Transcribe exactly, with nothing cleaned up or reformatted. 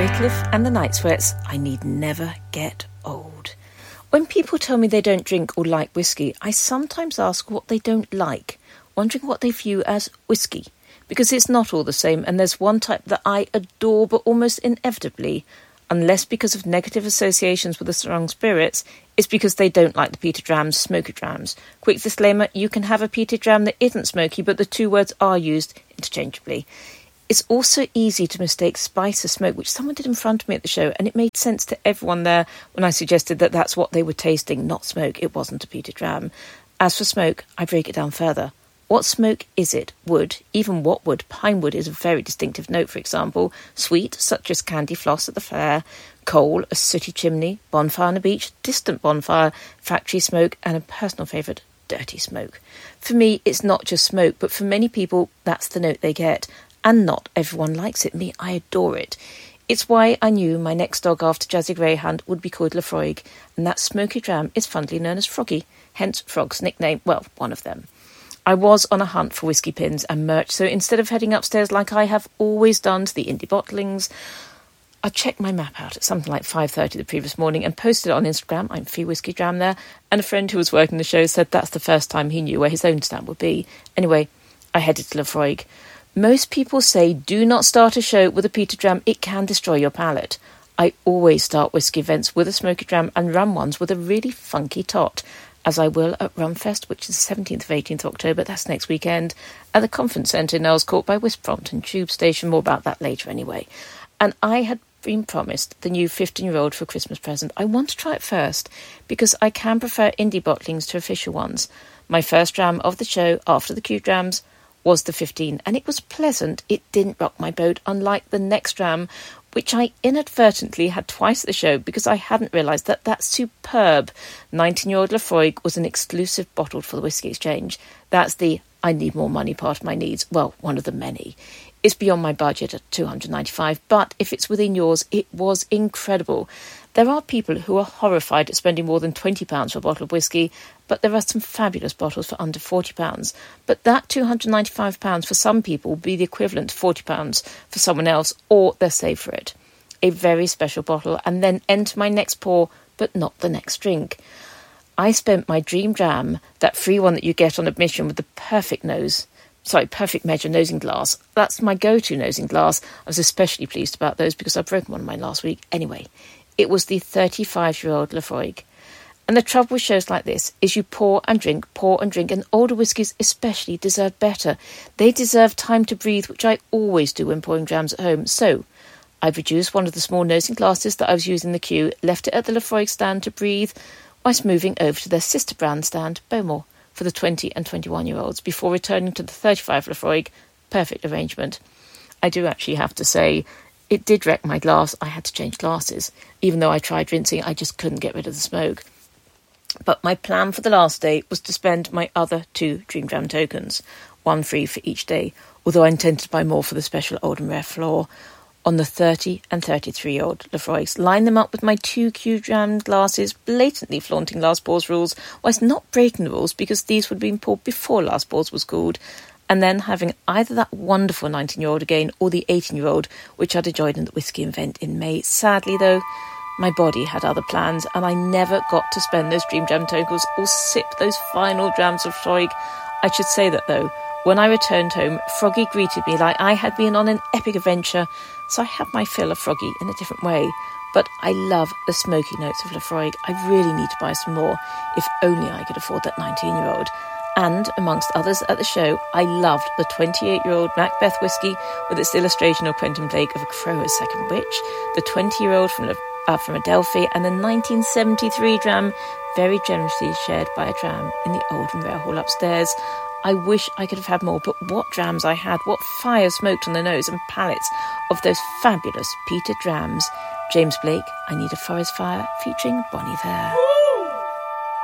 Wycliffe and the Night Sweats, I Need Never Get Old. When people tell me they don't drink or like whiskey, I sometimes ask what they don't like, wondering what they view as whiskey, because it's not all the same, and there's one type that I adore, but almost inevitably, unless because of negative associations with the strong spirits, it's because they don't like the peated drams, smoky drams. Quick disclaimer, you can have a peated dram that isn't smoky, but the two words are used interchangeably. It's also easy to mistake spice for smoke, which someone did in front of me at the show, and it made sense to everyone there when I suggested that that's what they were tasting, not smoke. It wasn't a peated dram. As for smoke, I break it down further. What smoke is it? Wood, even what wood? Pine wood is a very distinctive note, for example. Sweet, such as candy floss at the fair. Coal, a sooty chimney. Bonfire on a beach, distant bonfire. Factory smoke, and a personal favourite, dirty smoke. For me, it's not just smoke, but for many people, that's the note they get. And not everyone likes it. Me, I adore it. It's why I knew my next dog after Jazzy Greyhound would be called Laphroaig, and that smoky dram is fondly known as Froggy, hence Frog's nickname, well, one of them. I was on a hunt for whiskey pins and merch, so instead of heading upstairs like I have always done to the indie bottlings, I checked my map out at something like five thirty the previous morning and posted it on Instagram. I'm Free Whiskey Dram there, and a friend who was working the show said that's the first time he knew where his own stand would be. Anyway, I headed to Laphroaig. Most people say do not start a show with a peated dram, it can destroy your palate. I always start whiskey events with a smoky dram and run ones with a really funky tot, as I will at Rumfest, which is the seventeenth of eighteenth of October, that's next weekend, at the Conference Centre in Earls Court by Wisprompton Tube Station, more about that later anyway. And I had been promised the new fifteen-year-old for a Christmas present. I want to try it first, because I can prefer indie bottlings to official ones. My first dram of the show, after the Q drams, was the fifteen, and it was pleasant. It didn't rock my boat, unlike the next dram, which I inadvertently had twice at the show because I hadn't realised that that superb nineteen-year-old Laphroaig was an exclusive bottled for the Whisky Exchange. That's the I need more money part of my needs. Well, one of the many. It's beyond my budget at two hundred ninety-five pounds, but if it's within yours, it was incredible. There are people who are horrified at spending more than twenty pounds for a bottle of whiskey, but there are some fabulous bottles for under forty pounds. But that two hundred ninety-five pounds for some people will be the equivalent to forty pounds for someone else, or they'll save for it. A very special bottle, and then enter my next pour, but not the next drink. I spent my dream dram, that free one that you get on admission with the perfect nose, sorry, perfect measure nosing glass. That's my go-to nosing glass. I was especially pleased about those because I broke one of mine last week. Anyway, it was the thirty-five-year-old Laphroaig. And the trouble with shows like this is you pour and drink, pour and drink, and older whiskies especially deserve better. They deserve time to breathe, which I always do when pouring drams at home. So I've reduced one of the small nosing glasses that I was using in the queue, left it at the Laphroaig stand to breathe, whilst moving over to their sister brand stand, Bowmore, for the twenty and twenty-one-year-olds, before returning to the thirty-five Laphroaig. Perfect arrangement. I do actually have to say, it did wreck my glass. I had to change glasses. Even though I tried rinsing, I just couldn't get rid of the smoke. But my plan for the last day was to spend my other two Dream Dram tokens, one free for each day, although I intended to buy more for the special Old and Rare floor, on the thirty and thirty-three-year-old Laphroaigs. Line them up with my two Q Dram glasses, blatantly flaunting last pours rules, whilst not breaking the rules because these would have been poured before last pours was called, and then having either that wonderful nineteen-year-old again or the eighteen-year-old, which I'd enjoyed in the whisky event in May. Sadly, though, my body had other plans, and I never got to spend those Dream Dram tokens or sip those final drams of Laphroaig. I should say that, though, when I returned home, Froggy greeted me like I had been on an epic adventure, so I had my fill of Froggy in a different way. But I love the smoky notes of Laphroaig. I really need to buy some more, if only I could afford that nineteen-year-old. And, amongst others at the show, I loved the twenty-eight-year-old Macbeth whisky with its illustration of Quentin Blake of A Crow as Second Witch, the twenty-year-old from, uh, from Adelphi, and the nineteen seventy-three dram, very generously shared by a dram in the Old and Rare Hall upstairs. I wish I could have had more, but what drams I had, what fire smoked on the nose and palates of those fabulous peated drams. James Blake, I Need a Forest Fire, featuring Bon Iver.